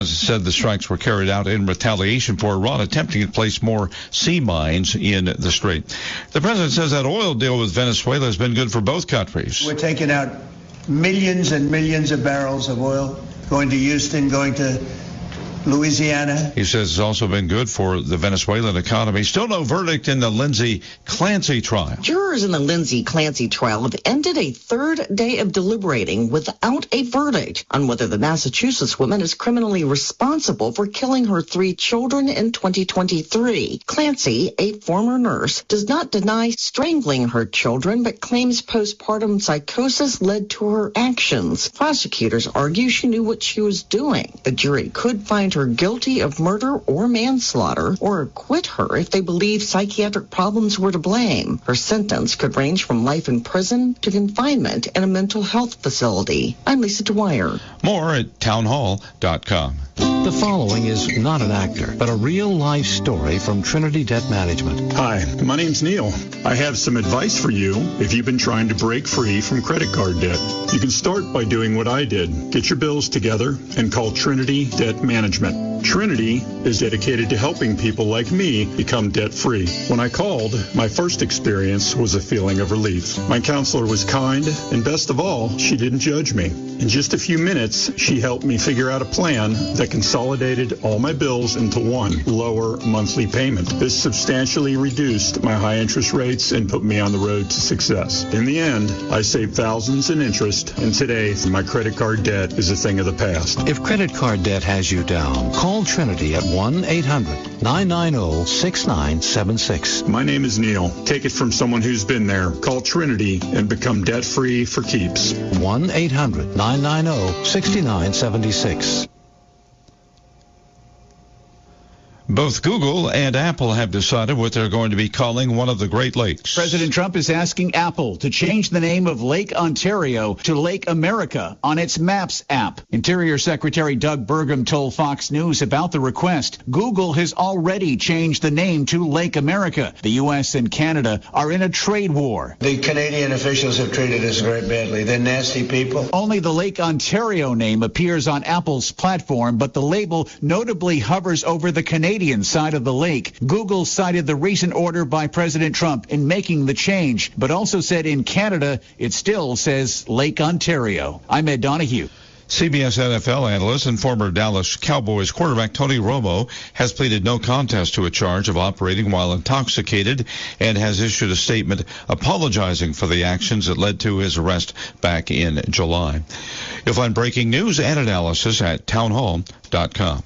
said the strikes were carried out in retaliation for Iran attempting to place more sea mines in the strait. The president says that oil deal with Venezuela has been good for both countries. We're taking out millions and millions of barrels of oil going to Houston, going to Louisiana. He says it's also been good for the Venezuelan economy. Still no verdict in the Lindsay Clancy trial. Jurors in the Lindsay Clancy trial have ended a third day of deliberating without a verdict on whether the Massachusetts woman is criminally responsible for killing her 3 children in 2023. Clancy, a former nurse, does not deny strangling her children, but claims postpartum psychosis led to her actions. Prosecutors argue she knew what she was doing. The jury could find her guilty of murder or manslaughter or acquit her if they believe psychiatric problems were to blame. Her sentence could range from life in prison to confinement in a mental health facility. I'm Lisa Dwyer. More at townhall.com. The following is not an actor, but a real-life story from Trinity Debt Management. Hi, my name's Neil. I have some advice for you if you've been trying to break free from credit card debt. You can start by doing what I did. Get your bills together and call Trinity Debt Management. Trinity is dedicated to helping people like me become debt-free. When I called, my first experience was a feeling of relief. My counselor was kind, and best of all, she didn't judge me. In just a few minutes, she helped me figure out a plan that consolidated all my bills into one lower monthly payment. This substantially reduced my high interest rates and put me on the road to success. In the end, I saved thousands in interest, and today, my credit card debt is a thing of the past. If credit card debt has you down, call Trinity at 1-800-990-6976. My name is Neil. Take it from someone who's been there. Call Trinity and become debt-free for keeps. 1-800-990-6976. Both Google and Apple have decided what they're going to be calling one of the Great Lakes. President Trump is asking Apple to change the name of Lake Ontario to Lake America on its Maps app. Interior Secretary Doug Burgum told Fox News about the request. Google has already changed the name to Lake America. The U.S. and Canada are in a trade war. The Canadian officials have treated us very badly. They're nasty people. Only the Lake Ontario name appears on Apple's platform, but the label notably hovers over the Canadian side of the lake. Google cited the recent order by President Trump in making the change, but also said in Canada it still says Lake Ontario. I'm Ed Donahue. CBS NFL analyst and former Dallas Cowboys quarterback Tony Romo has pleaded no contest to a charge of operating while intoxicated and has issued a statement apologizing for the actions that led to his arrest back in July. You'll find breaking news and analysis at townhall.com.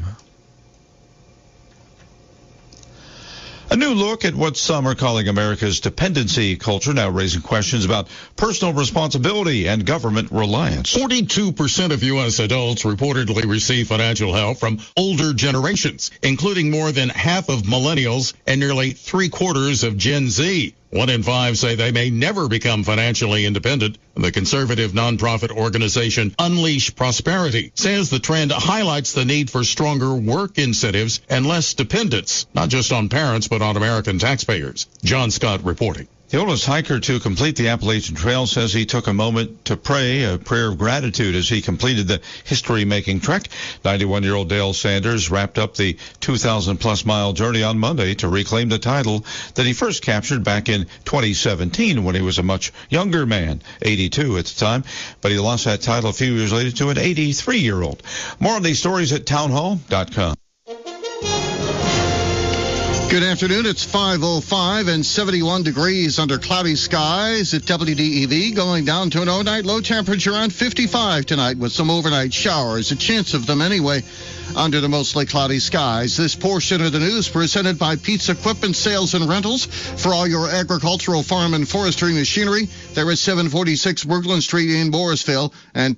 A new look at what some are calling America's dependency culture, now raising questions about personal responsibility and government reliance. 42% of U.S. adults reportedly receive financial help from older generations, including more than half of millennials and nearly 3/4 of Gen Z. 1 in 5 say they may never become financially independent. The conservative nonprofit organization Unleash Prosperity says the trend highlights the need for stronger work incentives and less dependence, not just on parents, but on American taxpayers. John Scott reporting. The oldest hiker to complete the Appalachian Trail says he took a moment to pray, a prayer of gratitude, as he completed the history-making trek. 91-year-old Dale Sanders wrapped up the 2,000-plus mile journey on Monday to reclaim the title that he first captured back in 2017 when he was a much younger man, 82 at the time. But he lost that title a few years later to an 83-year-old. More on these stories at townhall.com. Good afternoon. It's 5:05 and 71 degrees under cloudy skies at WDEV, going down to an overnight low temperature around 55 tonight with some overnight showers, a chance of them anyway, under the mostly cloudy skies. This portion of the news presented by Pete's Equipment Sales and Rentals. For all your agricultural, farm, and forestry machinery, there is 746 Brooklyn Street in Morrisville and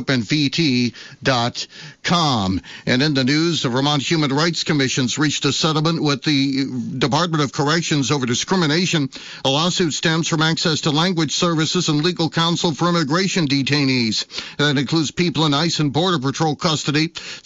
Pete'sEquipmentVT.com. And in the news, the Vermont Human Rights Commission's reached a settlement with the Department of Corrections over discrimination. A lawsuit stems from access to language services and legal counsel for immigration detainees. That includes people in ICE and Border Patrol custody. The Human Rights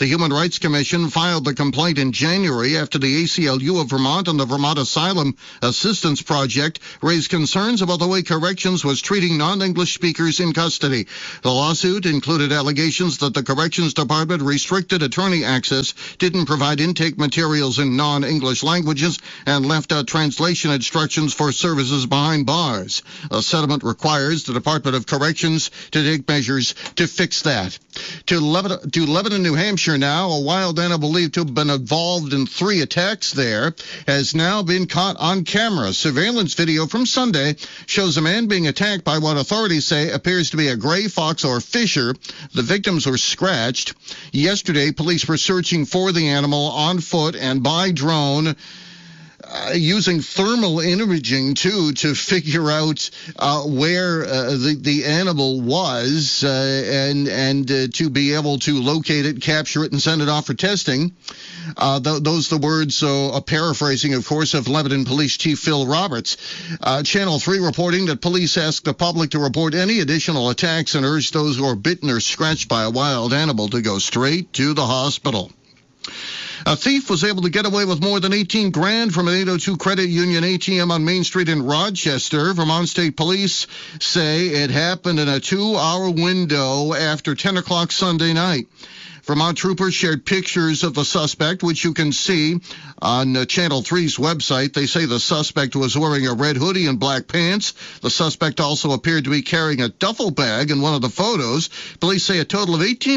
Rights Commission filed the complaint in January after the ACLU of Vermont and the Vermont Asylum Assistance Project raised concerns about the way corrections was treating non-English speakers in custody. The lawsuit included allegations that the Corrections Department restricted attorney access, didn't provide intake materials in non-English languages, and left out translation instructions for services behind bars. A settlement requires the Department of Corrections to take measures to fix that. To Lebanon, New Hampshire now, a wild animal believed to have been involved in 3 attacks there has now been caught on camera. Surveillance video from Sunday shows a man being attacked by what authorities say appears to be a gray fox or fisher. The victims were scratched. Yesterday, police were searching for the animal on foot and by drone, using thermal imaging, too, to figure out where the animal was and to be able to locate it, capture it, and send it off for testing. Those are the words, a paraphrasing, of course, of Lebanon Police Chief Phil Roberts. Channel 3 reporting that police asked the public to report any additional attacks and urged those who are bitten or scratched by a wild animal to go straight to the hospital. A thief was able to get away with more than $18,000 from an 802 Credit Union ATM on Main Street in Rochester. Vermont State Police say it happened in a 2-hour window after 10 o'clock Sunday night. Vermont troopers shared pictures of the suspect, which you can see on Channel 3's website. They say the suspect was wearing a red hoodie and black pants. The suspect also appeared to be carrying a duffel bag in one of the photos. Police say a total of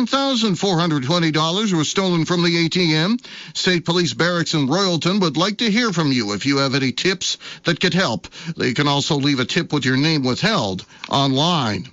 $18,420 was stolen from the ATM. State Police Barracks in Royalton would like to hear from you if you have any tips that could help. They can also leave a tip with your name withheld online.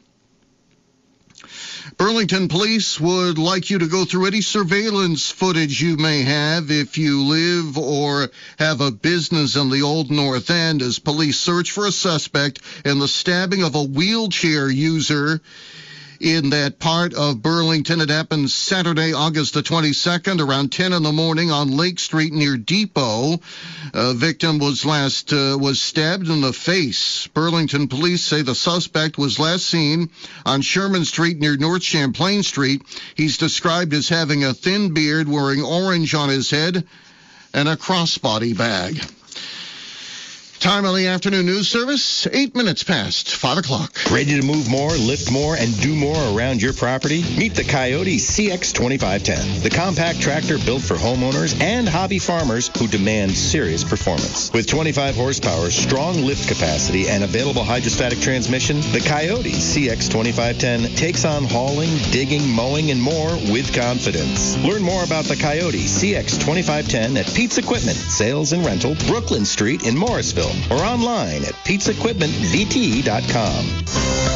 Burlington Police would like you to go through any surveillance footage you may have if you live or have a business in the Old North End as police search for a suspect in the stabbing of a wheelchair user in that part of Burlington. It happened Saturday, August the 22nd, around 10 in the morning on Lake Street near Depot. A victim was stabbed in the face. Burlington police say the suspect was last seen on Sherman Street near North Champlain Street. He's described as having a thin beard, wearing orange on his head, and a crossbody bag. Time on the afternoon news service, 8 minutes past 5 o'clock. Ready to move more, lift more, and do more around your property? Meet the Coyote CX2510, the compact tractor built for homeowners and hobby farmers who demand serious performance. With 25 horsepower, strong lift capacity, and available hydrostatic transmission, the Coyote CX2510 takes on hauling, digging, mowing, and more with confidence. Learn more about the Coyote CX2510 at Pete's Equipment, Sales and Rental, Brooklyn Street in Morrisville, or online at petesequipmentvt.com.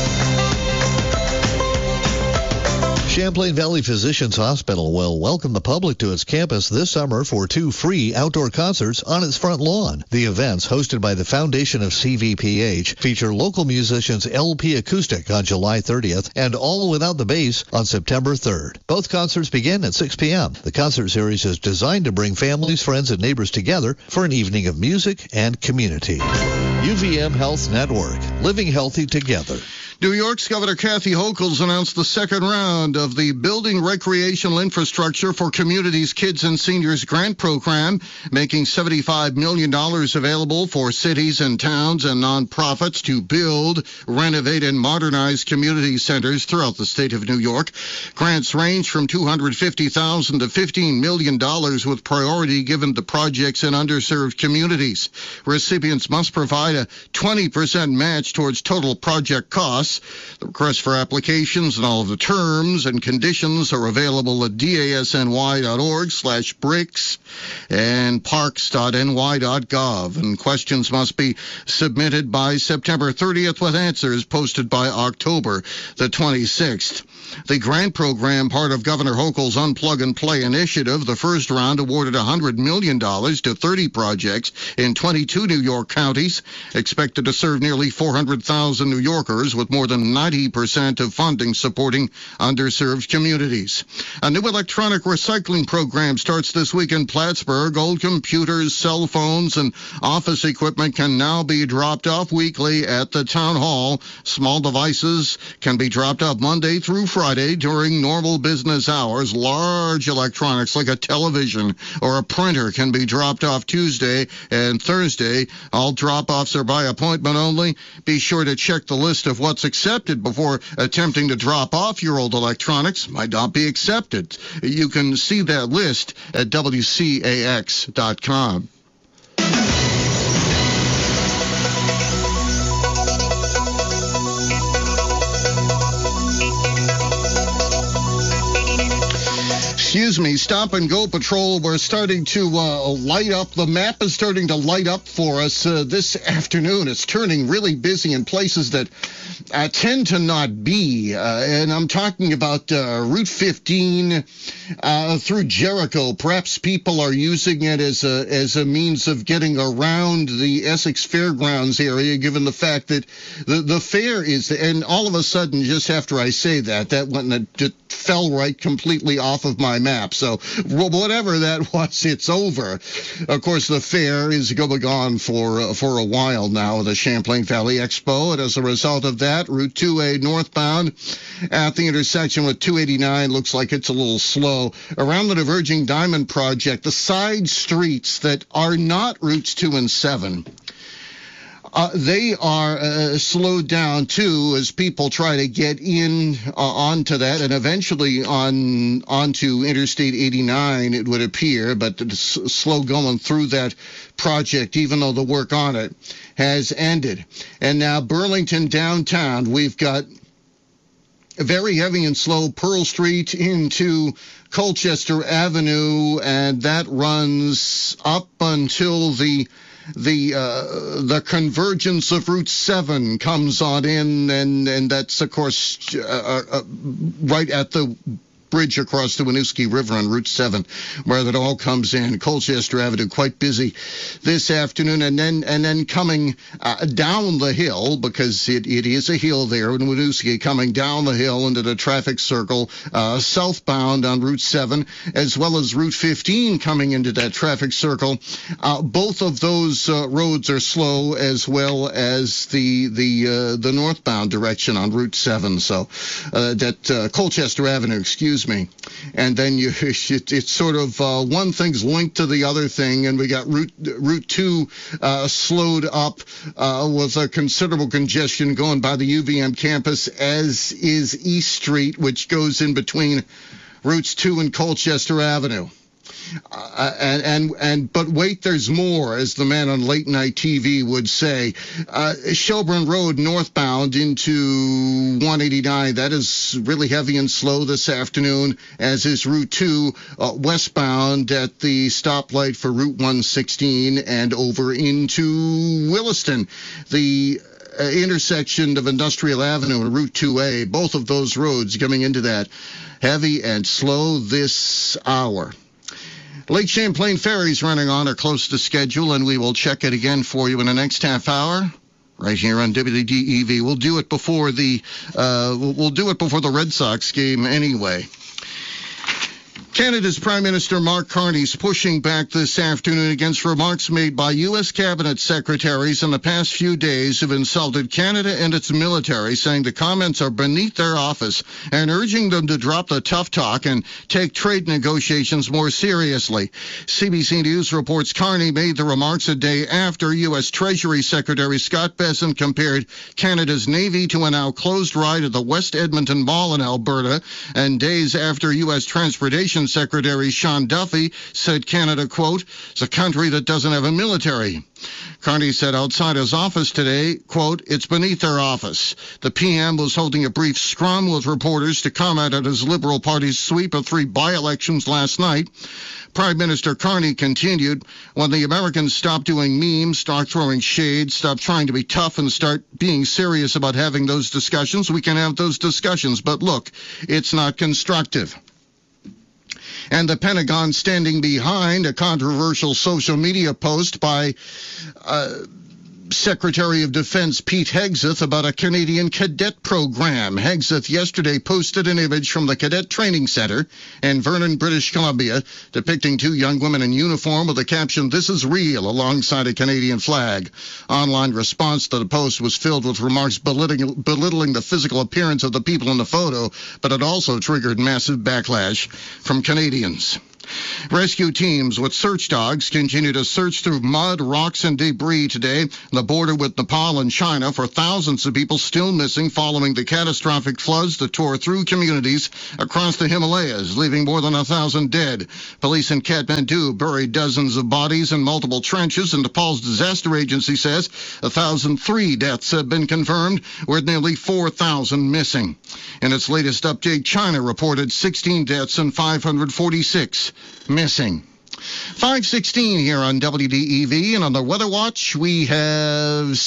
Champlain Valley Physicians Hospital will welcome the public to its campus this summer for 2 free outdoor concerts on its front lawn. The events, hosted by the Foundation of CVPH, feature local musicians LP Acoustic on July 30th and All Without the Bass on September 3rd. Both concerts begin at 6 p.m. The concert series is designed to bring families, friends, and neighbors together for an evening of music and community. UVM Health Network, living healthy together. New York's Governor Kathy Hochul announced the second round of the Building Recreational Infrastructure for Communities, Kids, and Seniors grant program, making $75 million available for cities and towns and nonprofits to build, renovate, and modernize community centers throughout the state of New York. Grants range from $250,000 to $15 million, with priority given to projects in underserved communities. Recipients must provide a 20% match towards total project costs. The request for applications and all of the terms and conditions are available at dasny.org/bricks and parks.ny.gov. And questions must be submitted by September 30th with answers posted by October the 26th. The grant program, part of Governor Hochul's Unplug and Play initiative, the first round awarded $100 million to 30 projects in 22 New York counties, expected to serve nearly 400,000 New Yorkers, with more than 90% of funding supporting underserved underserved communities. A new electronic recycling program starts this week in Plattsburgh. Old computers, cell phones, and office equipment can now be dropped off weekly at the town hall. Small devices can be dropped off Monday through Friday during normal business hours. Large electronics like a television or a printer can be dropped off Tuesday and Thursday. All drop-offs are by appointment only. Be sure to check the list of what's accepted before attempting to drop off your old electronics. Might not be accepted. You can see that list at WCAX.com. Excuse me, Stop and Go Patrol, we're starting to light up. The map is starting to light up for us this afternoon. It's turning really busy in places that tend to not be. And I'm talking about Route 15 through Jericho. Perhaps people are using it as a means of getting around the Essex Fairgrounds area, given the fact that the fair is, and all of a sudden, just after I say that one just fell right completely off of my map. So whatever that was, it's over. Of course, the fair is going on for a while now, the Champlain Valley Expo, and as a result of that, Route 2A northbound at the intersection with 289 looks like it's a little slow. Around the Diverging Diamond Project, the side streets that are not Routes 2 and 7, they are slowed down, too, as people try to get in onto that and eventually onto Interstate 89, it would appear, but it's slow going through that project, even though the work on it has ended. And now Burlington downtown, we've got very heavy and slow Pearl Street into Colchester Avenue, and that runs up until the convergence of Route 7 comes on in, and that's, of course, right at the bridge across the Winooski River on Route 7, where that all comes in. Colchester Avenue quite busy this afternoon, and then coming down the hill, because it is a hill there in Winooski, coming down the hill into the traffic circle southbound on Route 7, as well as Route 15 coming into that traffic circle. Both of those roads are slow, as well as the northbound direction on Route 7. So that Colchester Avenue, excuse me. And then it's sort of one thing's linked to the other thing, and we got Route 2 slowed up with a considerable congestion going by the UVM campus, as is East Street, which goes in between Routes 2 and Colchester Avenue. But wait, there's more, as the man on late night TV would say. Shelburne Road northbound into 189, that is really heavy and slow this afternoon, as is Route 2 westbound at the stoplight for Route 116 and over into Williston. The intersection of Industrial Avenue and Route 2A, both of those roads coming into that heavy and slow this hour. Lake Champlain ferries running on are close to schedule, and we will check it again for you in the next half hour, right here on WDEV. We'll do it before the Red Sox game anyway. Canada's Prime Minister Mark Carney is pushing back this afternoon against remarks made by U.S. cabinet secretaries in the past few days who've insulted Canada and its military, saying the comments are beneath their office, and urging them to drop the tough talk and take trade negotiations more seriously. CBC News reports Carney made the remarks a day after U.S. Treasury Secretary Scott Bessent compared Canada's Navy to a now closed ride at the West Edmonton Mall in Alberta, and days after U.S. Transportation Secretary Sean Duffy said Canada, quote, is a country that doesn't have a military. Carney said outside his office today, quote, it's beneath their office. The PM was holding a brief scrum with reporters to comment on his Liberal Party's sweep of 3 by-elections last night. Prime Minister Carney continued, when the Americans stop doing memes, start throwing shade, stop trying to be tough, and start being serious about having those discussions, we can have those discussions. But look, it's not constructive. And the Pentagon standing behind a controversial social media post by Secretary of Defense Pete Hegseth about a Canadian cadet program. Hegseth yesterday posted an image from the Cadet Training Center in Vernon, British Columbia, depicting two young women in uniform with the caption, "This is real," alongside a Canadian flag. Online response to the post was filled with remarks belittling the physical appearance of the people in the photo, but it also triggered massive backlash from Canadians. Rescue teams with search dogs continue to search through mud, rocks, and debris today on the border with Nepal and China for thousands of people still missing following the catastrophic floods that tore through communities across the Himalayas, leaving more than 1,000 dead. Police in Kathmandu buried dozens of bodies in multiple trenches, and Nepal's disaster agency says 1,003 deaths have been confirmed, with nearly 4,000 missing. In its latest update, China reported 16 deaths and 546 missing. 5:16 here on WDEV, and on the Weather Watch, we have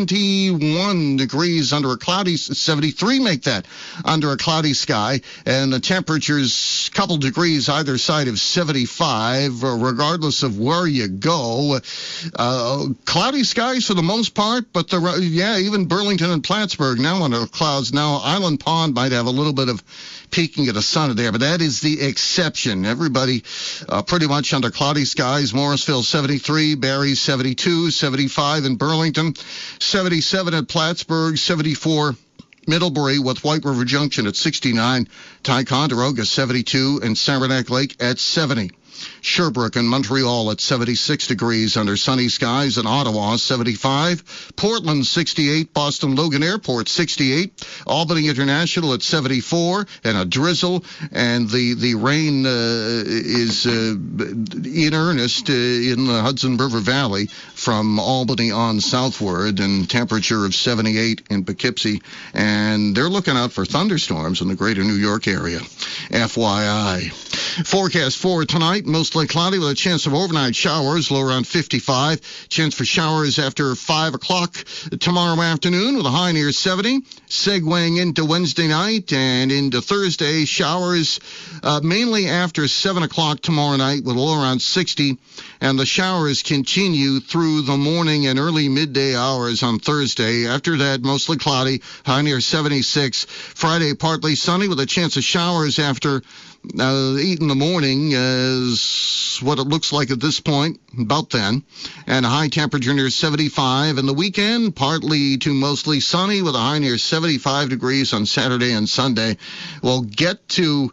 71 degrees under a cloudy, 73 make that, under a cloudy sky, and the temperature's a couple degrees either side of 75, regardless of where you go. Cloudy skies for the most part, but even Burlington and Plattsburgh now under clouds. Now Island Pond might have a little bit of peeking of the sun there, but that is the exception. Everybody pretty much under cloudy skies. Morrisville 73, Barrie 72, 75 in Burlington, 77 at Plattsburgh, 74 Middlebury with White River Junction at 69, Ticonderoga 72, and Saranac Lake at 70. Sherbrooke and Montreal at 76 degrees under sunny skies, and Ottawa 75, Portland 68, Boston Logan Airport 68, Albany International at 74, and a drizzle, and the rain is in earnest in the Hudson River Valley from Albany on southward, and temperature of 78 in Poughkeepsie, and they're looking out for thunderstorms in the greater New York area. FYI. Forecast for tonight, mostly cloudy with a chance of overnight showers, low around 55. Chance for showers after 5 o'clock tomorrow afternoon with a high near 70. Segueing into Wednesday night and into Thursday, showers mainly after 7 o'clock tomorrow night with a low around 60. And the showers continue through the morning and early midday hours on Thursday. After that, mostly cloudy, high near 76. Friday, partly sunny with a chance of showers after 8 in the morning is what it looks like at this point, about then, and a high temperature near 75. And the weekend, partly to mostly sunny with a high near 75 degrees on Saturday and Sunday. We will get to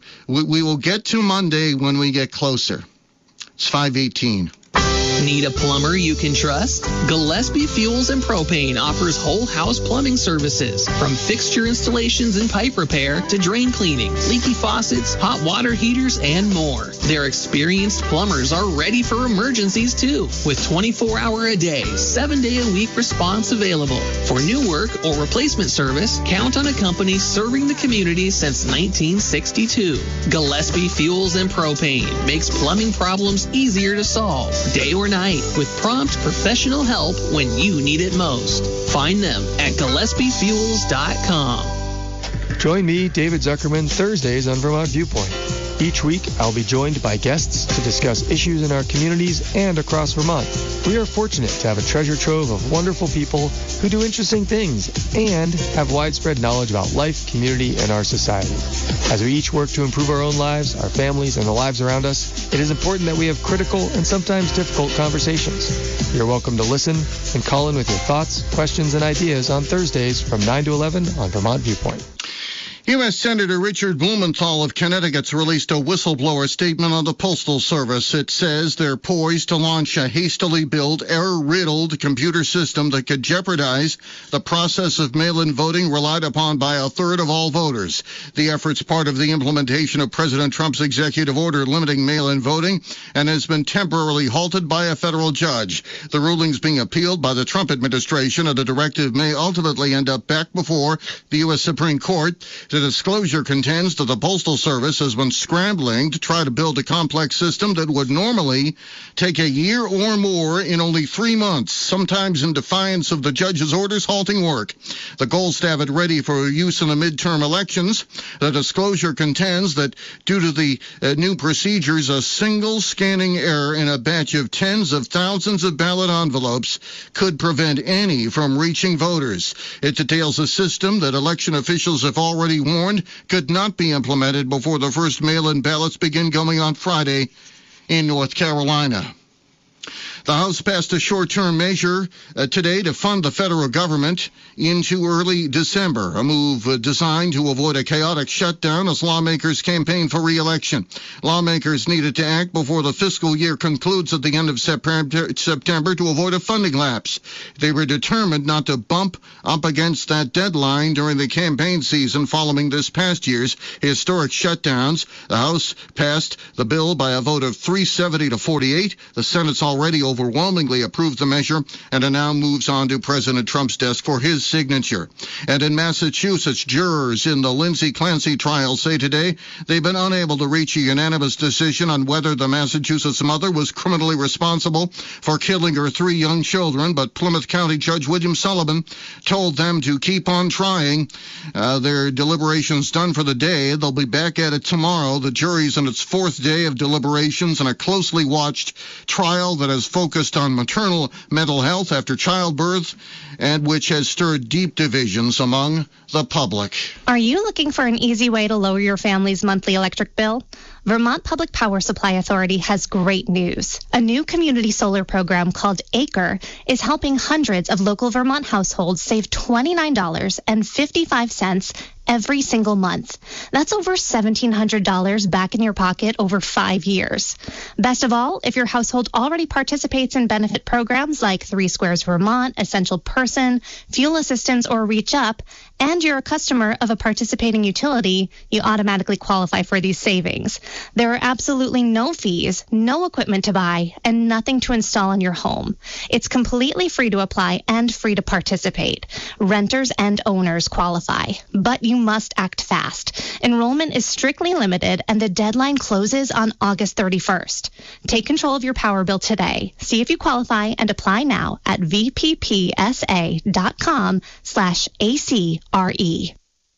Monday when we get closer. It's 5:18. Need a plumber you can trust? Gillespie Fuels and Propane offers whole house plumbing services, from fixture installations and pipe repair to drain cleaning, leaky faucets, hot water heaters, and more. Their experienced plumbers are ready for emergencies too, with 24-hour-a-day, 7-day-a-week response available. For new work or replacement service, count on a company serving the community since 1962. Gillespie Fuels and Propane makes plumbing problems easier to solve, day or night, with prompt professional help when you need it most. Find them at GillespieFuels.com. Join me, David Zuckerman, Thursdays on Vermont Viewpoint. Each week, I'll be joined by guests to discuss issues in our communities and across Vermont. We are fortunate to have a treasure trove of wonderful people who do interesting things and have widespread knowledge about life, community, and our society. As we each work to improve our own lives, our families, and the lives around us, it is important that we have critical and sometimes difficult conversations. You're welcome to listen and call in with your thoughts, questions, and ideas on Thursdays from 9 to 11 on Vermont Viewpoint. U.S. Senator Richard Blumenthal of Connecticut's released a whistleblower statement on the Postal Service. It says they're poised to launch a hastily built, error-riddled computer system that could jeopardize the process of mail-in voting relied upon by a third of all voters. The effort's part of the implementation of President Trump's executive order limiting mail-in voting and has been temporarily halted by a federal judge. The ruling's being appealed by the Trump administration, and the directive may ultimately end up back before the U.S. Supreme Court. The The disclosure contends that the Postal Service has been scrambling to try to build a complex system that would normally take a year or more in only 3 months, sometimes in defiance of the judge's orders halting work. The goal is to have it ready for use in the midterm elections. The disclosure contends that due to the new procedures, a single scanning error in a batch of tens of thousands of ballot envelopes could prevent any from reaching voters. It details a system that election officials have already warned could not be implemented before the first mail-in ballots begin going on Friday in North Carolina. The House passed a short-term measure today to fund the federal government into early December, a move designed to avoid a chaotic shutdown as lawmakers campaign for re-election. Lawmakers needed to act before the fiscal year concludes at the end of September to avoid a funding lapse. They were determined not to bump up against that deadline during the campaign season following this past year's historic shutdowns. The House passed the bill by a vote of 370 to 48. The Senate's already overwhelmingly approved the measure, and it now moves on to President Trump's desk for his signature. And in Massachusetts, jurors in the Lindsay Clancy trial say today they've been unable to reach a unanimous decision on whether the Massachusetts mother was criminally responsible for killing her 3 young children, but Plymouth County Judge William Sullivan told them to keep on trying. Their deliberations done for the day. They'll be back at it tomorrow. The jury's in its 4th day of deliberations in a closely watched trial that has focused on maternal mental health after childbirth and which has stirred deep divisions among the public. Are you looking for an easy way to lower your family's monthly electric bill? Vermont Public Power Supply Authority has great news. A new community solar program called ACRE is helping hundreds of local Vermont households save $29.55 every single month. That's over $1,700 back in your pocket over 5 years. Best of all, if your household already participates in benefit programs like 3 Squares Vermont, Essential Person, Fuel Assistance, or Reach Up, and you're a customer of a participating utility, you automatically qualify for these savings. There are absolutely no fees, no equipment to buy, and nothing to install in your home. It's completely free to apply and free to participate. Renters and owners qualify, but you must act fast. Enrollment is strictly limited, and the deadline closes on August 31st. Take control of your power bill today. See if you qualify and apply now at vppsa.com/ACRE.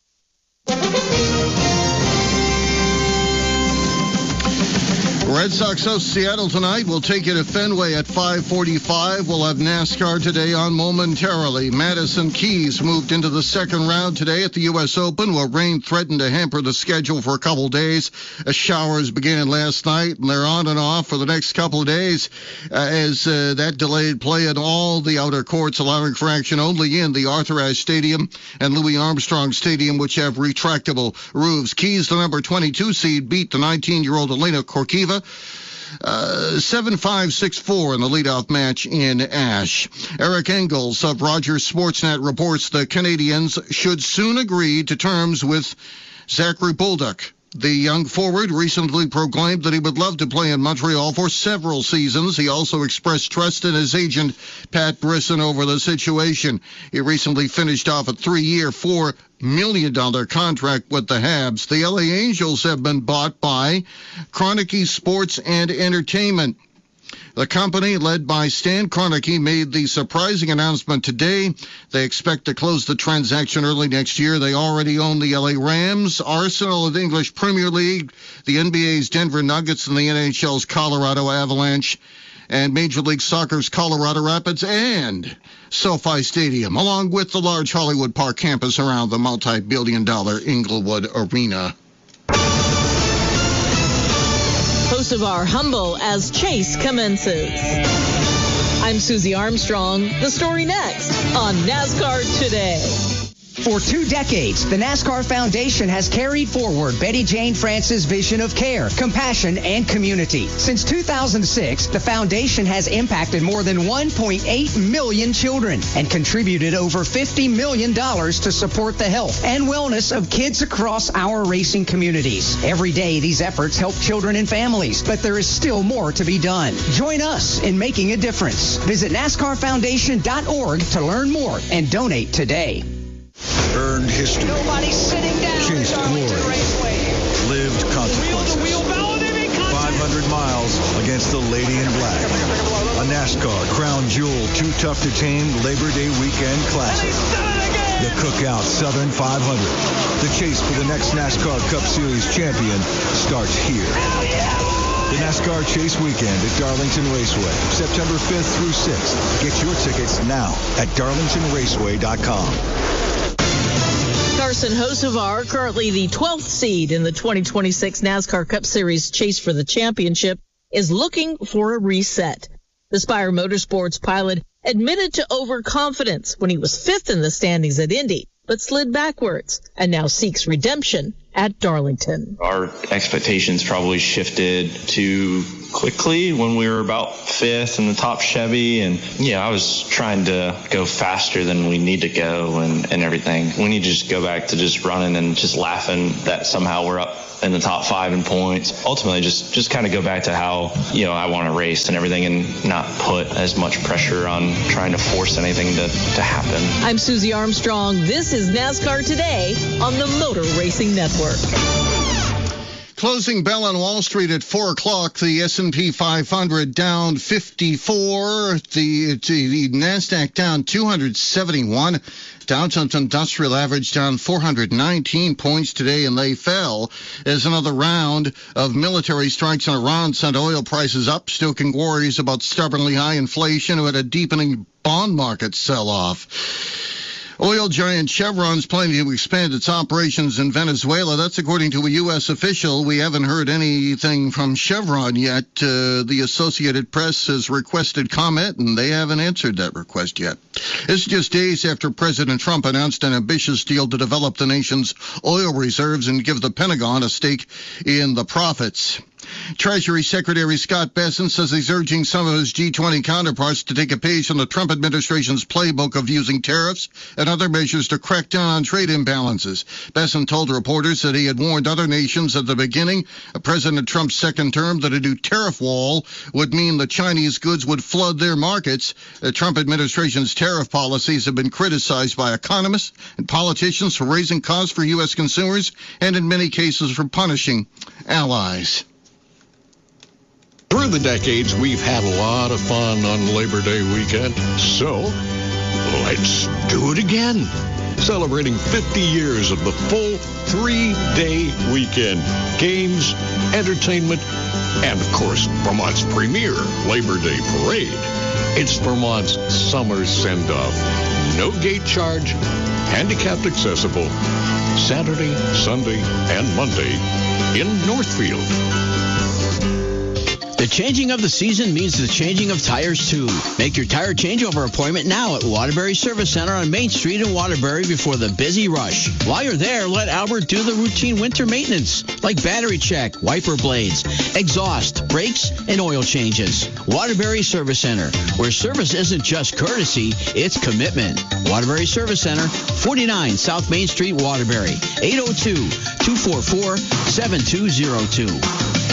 Red Sox host Seattle tonight. We'll take you to Fenway at 5:45. We'll have NASCAR today on momentarily. Madison Keys moved into the second round today at the U.S. Open, where rain threatened to hamper the schedule for a couple days. Showers began last night, and they're on and off for the next couple of days as that delayed play in all the outer courts, allowing for action only in the Arthur Ashe Stadium and Louis Armstrong Stadium, which have retractable roofs. Keys, the number 22 seed, beat the 19-year-old Elena Korkiva 7-5-6-4 in the leadoff match in Ashe. Eric Engels of Rogers Sportsnet reports the Canadians should soon agree to terms with Zachary Bolduc. The young forward recently proclaimed that he would love to play in Montreal for several seasons. He also expressed trust in his agent, Pat Brisson, over the situation. He recently finished off a 3-year, $4 million contract with the Habs. The LA Angels have been bought by Kroenke Sports and Entertainment. The company, led by Stan Kroenke, made the surprising announcement today. They expect to close the transaction early next year. They already own the LA Rams, Arsenal of the English Premier League, the NBA's Denver Nuggets, and the NHL's Colorado Avalanche, and Major League Soccer's Colorado Rapids, and SoFi Stadium, along with the large Hollywood Park campus around the multi-billion-dollar Inglewood Arena. Kosovar humble as chase commences. I'm Susie Armstrong. The story next on NASCAR Today. For 2 decades, the NASCAR Foundation has carried forward Betty Jane France's vision of care, compassion, and community. Since 2006, the foundation has impacted more than 1.8 million children and contributed over $50 million to support the health and wellness of kids across our racing communities. Every day, these efforts help children and families, but there is still more to be done. Join us in making a difference. Visit NASCARFoundation.org to learn more and donate today. Earned history. Nobody's sitting down. Chased glory. Lived consequences. 500 miles against the Lady in Black. A NASCAR Crown Jewel Too Tough to Tame Labor Day Weekend Classic. The Cookout Southern 500. The chase for the next NASCAR Cup Series champion starts here. The NASCAR Chase Weekend at Darlington Raceway, September 5th through 6th. Get your tickets now at darlingtonraceway.com. Carson Hocevar, currently the 12th seed in the 2026 NASCAR Cup Series chase for the championship, is looking for a reset. The Spire Motorsports pilot admitted to overconfidence when he was 5th in the standings at Indy, but slid backwards and now seeks redemption at Darlington. Our expectations probably shifted too quickly when we were about 5th in the top Chevy. And I was trying to go faster than we need to go and everything. We need to just go back to just running and just laughing that somehow we're up in the top 5 in points. Ultimately, just kind of go back to how, I want to race and everything and not put as much pressure on trying to force anything to happen. I'm Susie Armstrong. This is NASCAR Today on the Motor Racing Network. Closing bell on Wall Street at 4 o'clock. The S&P 500 down 54. The NASDAQ down 271. Dow Jones Industrial Average down 419 points today, and they fell as another round of military strikes in Iran sent oil prices up, stoking worries about stubbornly high inflation and a deepening bond market sell-off. Oil giant Chevron's planning to expand its operations in Venezuela. That's according to a U.S. official. We haven't heard anything from Chevron yet. The Associated Press has requested comment, and they haven't answered that request yet. It's just days after President Trump announced an ambitious deal to develop the nation's oil reserves and give the Pentagon a stake in the profits. Treasury Secretary Scott Bessent says he's urging some of his G20 counterparts to take a page from the Trump administration's playbook of using tariffs and other measures to crack down on trade imbalances. Bessent told reporters that he had warned other nations at the beginning of President Trump's second term that a new tariff wall would mean the Chinese goods would flood their markets. The Trump administration's tariff policies have been criticized by economists and politicians for raising costs for U.S. consumers and in many cases for punishing allies. Through the decades, we've had a lot of fun on Labor Day weekend, so let's do it again. Celebrating 50 years of the full 3-day weekend. Games, entertainment, and, of course, Vermont's premier Labor Day parade. It's Vermont's summer send-off. No gate charge, handicapped accessible, Saturday, Sunday, and Monday in Northfield. The changing of the season means the changing of tires, too. Make your tire changeover appointment now at Waterbury Service Center on Main Street in Waterbury before the busy rush. While you're there, let Albert do the routine winter maintenance, like battery check, wiper blades, exhaust, brakes, and oil changes. Waterbury Service Center, where service isn't just courtesy, it's commitment. Waterbury Service Center, 49 South Main Street, Waterbury, 802-244-7202.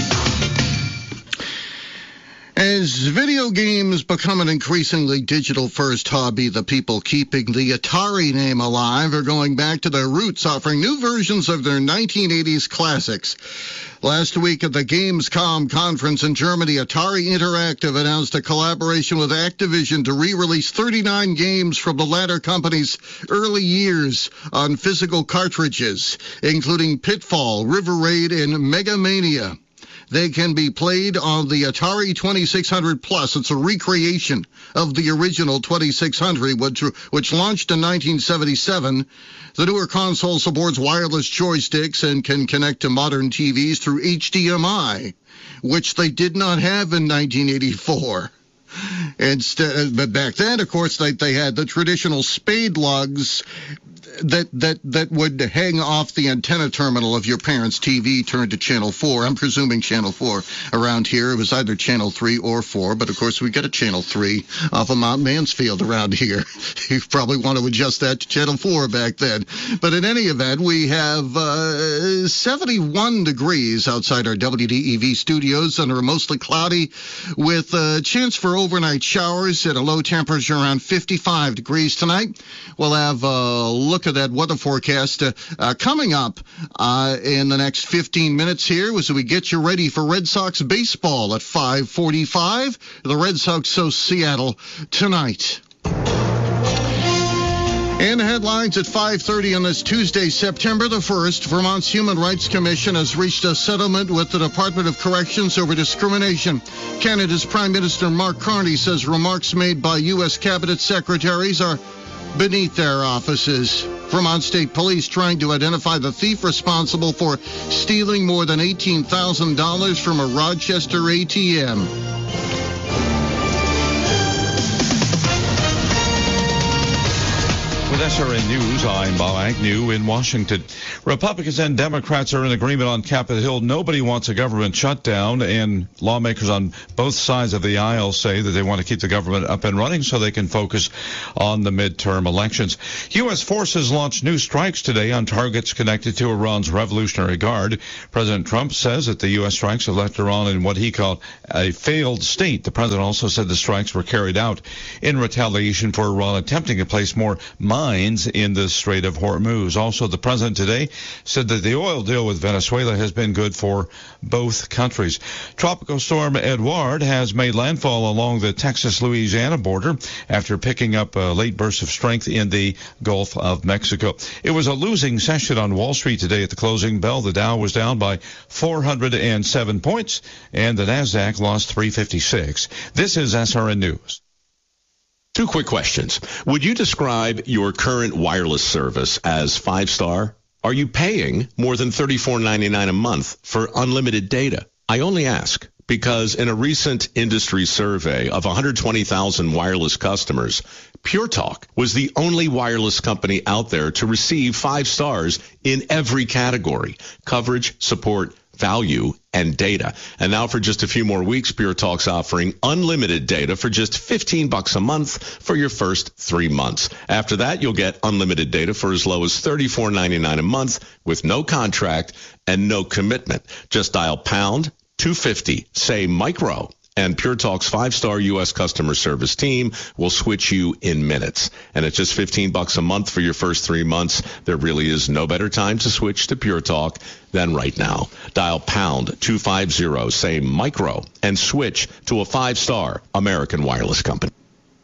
As video games become an increasingly digital-first hobby, the people keeping the Atari name alive are going back to their roots, offering new versions of their 1980s classics. Last week at the Gamescom conference in Germany, Atari Interactive announced a collaboration with Activision to re-release 39 games from the latter company's early years on physical cartridges, including Pitfall, River Raid, and Mega Mania. They can be played on the Atari 2600 Plus. It's a recreation of the original 2600, which launched in 1977. The newer console supports wireless joysticks and can connect to modern TVs through HDMI, which they did not have in 1984. But back then, of course, they had the traditional spade lugs that would hang off the antenna terminal of your parents' TV turned to Channel 4. I'm presuming Channel 4 around here. It was either Channel 3 or 4, but of course we got a Channel 3 off of Mount Mansfield around here. You probably want to adjust that to Channel 4 back then. But in any event, we have 71 degrees outside our WDEV studios under a mostly cloudy with a chance for overnight showers at a low temperature around 55 degrees tonight. We'll have a look at at that weather forecast coming up in the next 15 minutes here as we get you ready for Red Sox baseball at 5:45. The Red Sox host Seattle tonight. In headlines at 5:30 on this Tuesday, September the 1st, Vermont's Human Rights Commission has reached a settlement with the Department of Corrections over discrimination. Canada's Prime Minister Mark Carney says remarks made by U.S. Cabinet secretaries are beneath their offices. Vermont State Police trying to identify the thief responsible for stealing more than $18,000 from a Rochester ATM. With SRN News, I'm Bob Agnew in Washington. Republicans and Democrats are in agreement on Capitol Hill. Nobody wants a government shutdown, and lawmakers on both sides of the aisle say that they want to keep the government up and running so they can focus on the midterm elections. U.S. forces launched new strikes today on targets connected to Iran's Revolutionary Guard. President Trump says that the U.S. strikes have left Iran in what he called a failed state. The president also said the strikes were carried out in retaliation for Iran attempting to place more mines in the Strait of Hormuz. Also, the president today said that the oil deal with Venezuela has been good for both countries. Tropical storm Edouard has made landfall along the Texas-Louisiana border after picking up a late burst of strength in the Gulf of Mexico. It was a losing session on Wall Street today at the closing bell. The Dow was down by 407 points, and the Nasdaq lost 356. This is SRN News. Two quick questions. Would you describe your current wireless service as 5-star? Are you paying more than $34.99 a month for unlimited data? I only ask because in a recent industry survey of 120,000 wireless customers, Pure Talk was the only wireless company out there to receive 5 stars in every category: coverage, support, value, and data. And now for just a few more weeks, Pure Talk's offering unlimited data for just $15 a month for your first 3 months. After that, you'll get unlimited data for as low as $34.99 a month with no contract and no commitment. Just dial pound 250, say micro, and Pure Talk's 5-star U.S. customer service team will switch you in minutes. And at just $15 a month for your first 3 months, there really is no better time to switch to Pure Talk than right now. Dial pound 250, say micro, and switch to a 5-star American wireless company.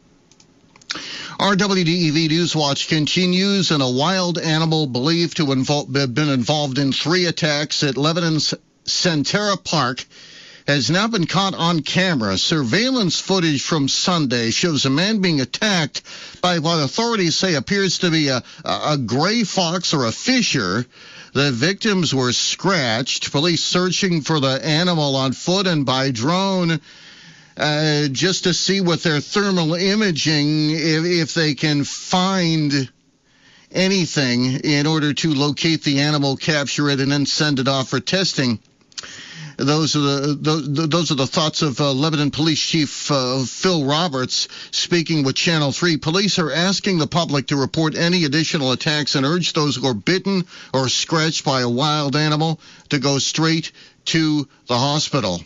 Our WDEV Newswatch continues, and a wild animal believed to have been involved in 3 attacks at Lebanon's Centera Park has now been caught on camera. Surveillance footage from Sunday shows a man being attacked by what authorities say appears to be a gray fox or a fisher. The victims were scratched. Police searching for the animal on foot and by drone just to see with their thermal imaging if they can find anything in order to locate the animal, capture it, and then send it off for testing. Those are the thoughts of Lebanon Police Chief Phil Roberts speaking with Channel 3. Police are asking the public to report any additional attacks and urge those who are bitten or scratched by a wild animal to go straight to the hospital.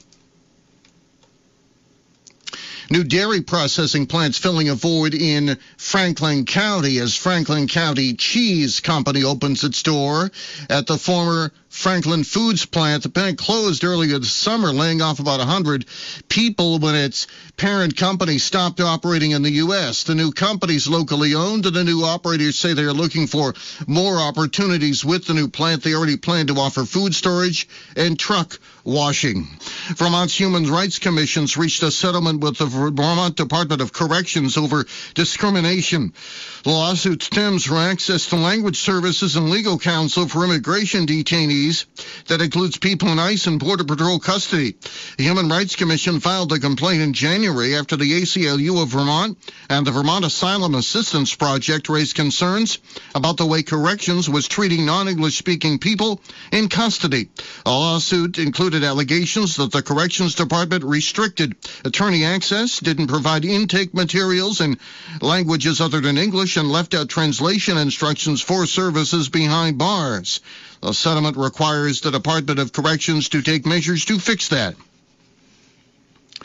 New dairy processing plants filling a void in Franklin County as Franklin County Cheese Company opens its door at the former Franklin Foods plant. The plant closed earlier this summer, laying off about 100 people when its parent company stopped operating in the U.S. The new company's locally owned, and the new operators say they are looking for more opportunities with the new plant. They already plan to offer food storage and truck washing. Vermont's Human Rights Commission's reached a settlement with the Vermont Department of Corrections over discrimination. The lawsuit stems from access to language services and legal counsel for immigration detainees that includes people in ICE and Border Patrol custody. The Human Rights Commission filed a complaint in January after the ACLU of Vermont and the Vermont Asylum Assistance Project raised concerns about the way corrections was treating non-English speaking people in custody. A lawsuit included allegations that the Corrections Department restricted attorney access, didn't provide intake materials in languages other than English, and left out translation instructions for services behind bars. The settlement requires the Department of Corrections to take measures to fix that.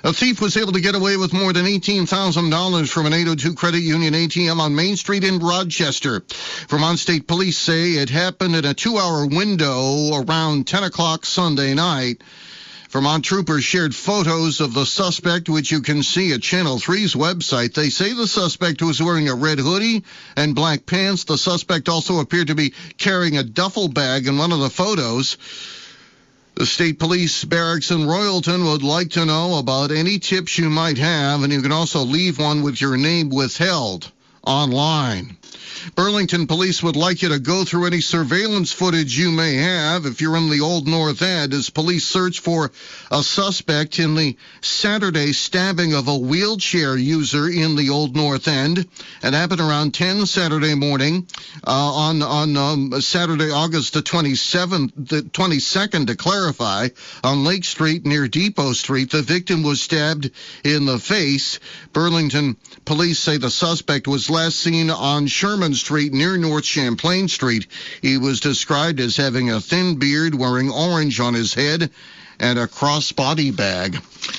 A thief was able to get away with more than $18,000 from an 802 Credit Union ATM on Main Street in Rochester. Vermont State Police say it happened in a 2-hour window around 10 o'clock Sunday night. Vermont troopers shared photos of the suspect, which you can see at Channel 3's website. They say the suspect was wearing a red hoodie and black pants. The suspect also appeared to be carrying a duffel bag in one of the photos. The State Police Barracks in Royalton would like to know about any tips you might have, and you can also leave one with your name withheld online. Burlington Police would like you to go through any surveillance footage you may have if you're in the Old North End as police search for a suspect in the Saturday stabbing of a wheelchair user in the Old North End. It happened around 10 Saturday morning on Saturday, August the 22nd, to clarify, on Lake Street near Depot Street. The victim was stabbed in the face. Burlington Police say the suspect was last seen on Sherman Street near North Champlain Street. He was described as having a thin beard, wearing orange on his head, and a crossbody bag.